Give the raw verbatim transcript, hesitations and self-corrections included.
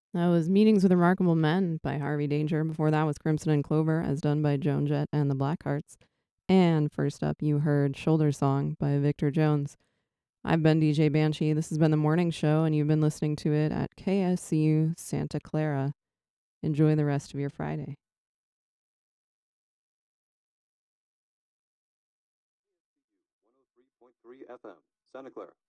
That was Meetings with Remarkable Men by Harvey Danger. Before that was Crimson and Clover, as done by Joan Jett and the Blackhearts. And first up, you heard Shoulder Song by Victor Jones. I've been D J Banshee. This has been the morning show, and you've been listening to it at K S C U Santa Clara. Enjoy the rest of your Friday. one oh three point three F M, Santa Clara.